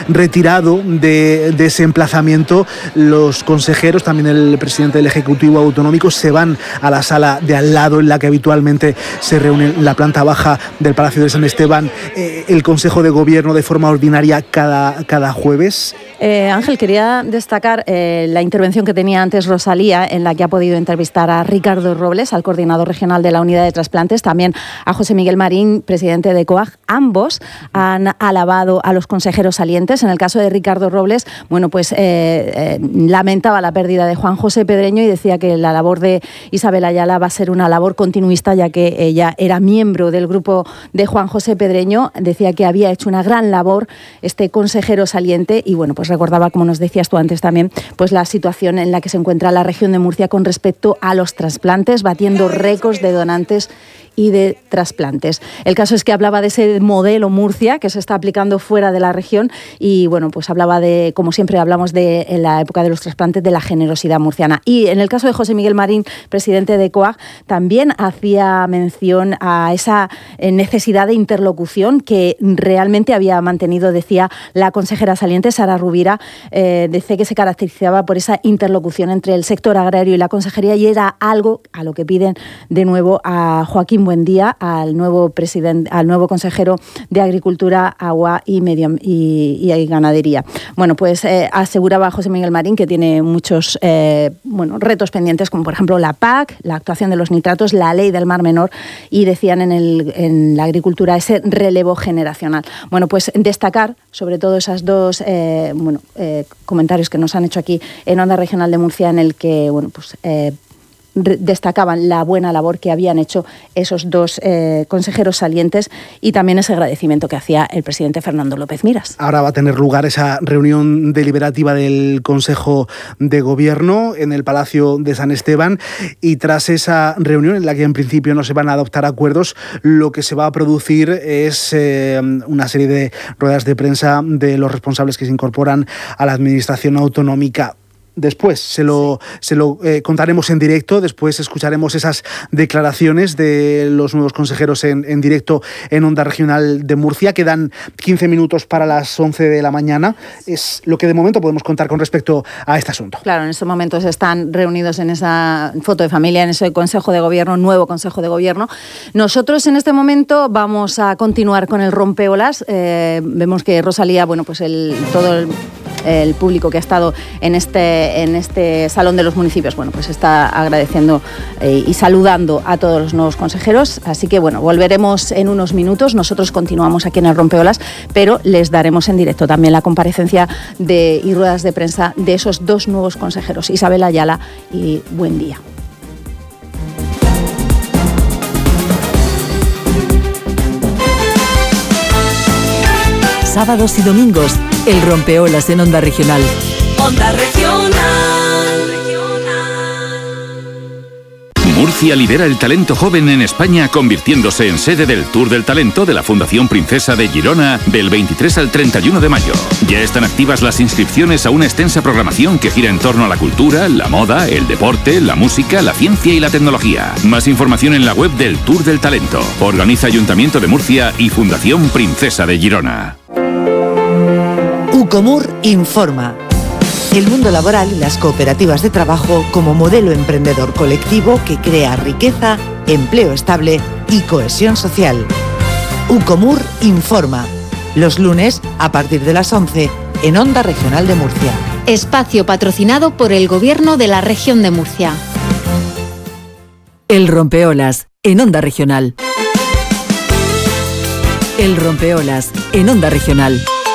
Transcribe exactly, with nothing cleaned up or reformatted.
retirado de, de ese emplazamiento, los consejeros, también el presidente del Ejecutivo Autonómico, se van a la sala de al lado en la que habitualmente se reúne en la planta baja del Palacio de San Esteban eh, el Consejo de Gobierno de forma ordinaria cada, cada jueves. Eh, Ángel, quería destacar eh, la intervención que tenía antes Rosalía, en la que ha podido entrevistar a Ricardo Robles, al coordinador regional de la unidad de trasplantes, también a José Miguel Marín, presidente de COAG. Ambos han alabado a los consejeros salientes. En el caso de Ricardo Robles, bueno, pues eh, eh, lamentaba la pérdida de Juan José Pedreño y decía que la labor de Isabel Ayala va a ser una labor continuista, ya que ella era miembro del grupo de Juan José Pedreño. Decía que había hecho una gran labor este consejero saliente y, bueno, pues recordaba, como nos decías tú antes también, pues la situación en la que se encuentra la región de Murcia con respecto a los trasplantes, batiendo récords de donantes y de trasplantes. El caso es que hablaba de ese modelo Murcia que se está aplicando fuera de la región y, bueno, pues hablaba de, como siempre hablamos de en la época de los trasplantes, de la generosidad murciana. Y en el caso de José Miguel Marín, presidente de COAG, también hacía mención a esa necesidad de interlocución que realmente había mantenido, decía la consejera saliente Sara Rubira, eh, decía que se caracterizaba por esa interlocución entre el sector agrario y la consejería, y era algo a lo que piden de nuevo a Joaquín Buendía, al nuevo presidente, al nuevo consejero de Agricultura, Agua y Medio y, y Ganadería. Bueno, pues eh, aseguraba José Miguel Marín que tiene muchos eh, bueno, retos pendientes, como por ejemplo la P A C, la actuación de los nitratos, la ley del Mar Menor, y decían en, el, en la agricultura ese relevo generacional. Bueno, pues destacar sobre todo esos dos eh, bueno, eh, comentarios que nos han hecho aquí en Onda Regional de Murcia, en el que, bueno, pues eh, destacaban la buena labor que habían hecho esos dos eh, consejeros salientes y también ese agradecimiento que hacía el presidente Fernando López Miras. Ahora va a tener lugar esa reunión deliberativa del Consejo de Gobierno en el Palacio de San Esteban, y tras esa reunión, en la que en principio no se van a adoptar acuerdos, lo que se va a producir es eh, una serie de ruedas de prensa de los responsables que se incorporan a la Administración Autonómica. Después se lo, sí. se lo eh, contaremos en directo, después escucharemos esas declaraciones de los nuevos consejeros en, en directo en Onda Regional de Murcia. Quedan quince minutos para las once de la mañana. Es lo que de momento podemos contar con respecto a este asunto. Claro, en estos momentos están reunidos en esa foto de familia, en ese Consejo de Gobierno, nuevo Consejo de Gobierno. Nosotros en este momento vamos a continuar con el rompeolas. Eh, vemos que Rosalía, bueno, pues el, todo el... el público que ha estado en este, en este Salón de los Municipios, bueno, pues está agradeciendo eh, y saludando a todos los nuevos consejeros. Así que, bueno, volveremos en unos minutos. Nosotros continuamos aquí en el Rompeolas, pero les daremos en directo también la comparecencia de, y ruedas de prensa de esos dos nuevos consejeros, Isabel Ayala y Buendía. Sábados y domingos, el Rompeolas en Onda Regional. Onda Regional. Murcia lidera el talento joven en España, convirtiéndose en sede del Tour del Talento de la Fundación Princesa de Girona del veintitrés al treinta y uno de mayo. Ya están activas las inscripciones a una extensa programación que gira en torno a la cultura, la moda, el deporte, la música, la ciencia y la tecnología. Más información en la web del Tour del Talento. Organiza Ayuntamiento de Murcia y Fundación Princesa de Girona. Ucomur informa. El mundo laboral y las cooperativas de trabajo como modelo emprendedor colectivo que crea riqueza, empleo estable y cohesión social. Ucomur informa. Los lunes a partir de las once en Onda Regional de Murcia. Espacio patrocinado por el Gobierno de la Región de Murcia. El Rompeolas en Onda Regional. El Rompeolas en Onda Regional.